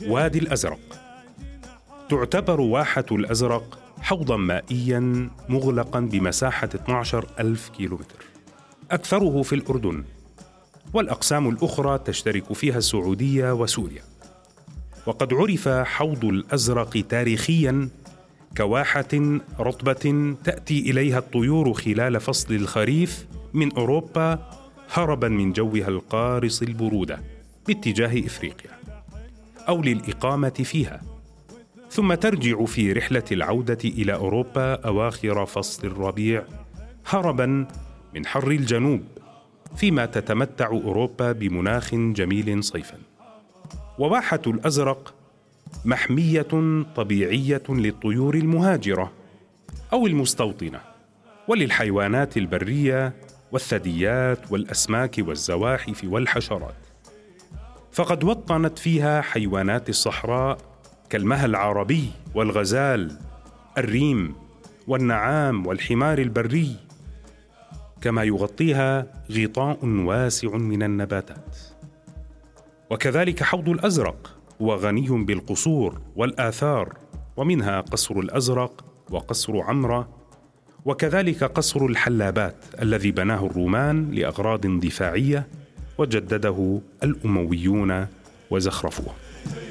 وادي الأزرق. تعتبر واحة الأزرق حوضاً مائياً مغلقاً بمساحة 12,000 كيلومتر، أكثره في الأردن، والأقسام الأخرى تشترك فيها السعودية وسوريا. وقد عرف حوض الأزرق تاريخياً كواحة رطبة تأتي إليها الطيور خلال فصل الخريف من أوروبا هرباً من جوها القارص البرودة باتجاه إفريقيا، أو للإقامة فيها، ثم ترجع في رحلة العودة إلى أوروبا أواخر فصل الربيع هرباً من حر الجنوب، فيما تتمتع أوروبا بمناخ جميل صيفاً. وواحة الأزرق محمية طبيعية للطيور المهاجرة أو المستوطنة، وللحيوانات البرية والثدييات والأسماك والزواحف والحشرات، فقد وطنت فيها حيوانات الصحراء كالمهى العربي والغزال، الريم والنعام والحمار البري، كما يغطيها غطاء واسع من النباتات. وكذلك حوض الأزرق هو غني بالقصور والآثار، ومنها قصر الأزرق وقصر عمرة، وكذلك قصر الحلابات الذي بناه الرومان لأغراض دفاعية وجدده الأمويون وزخرفوه.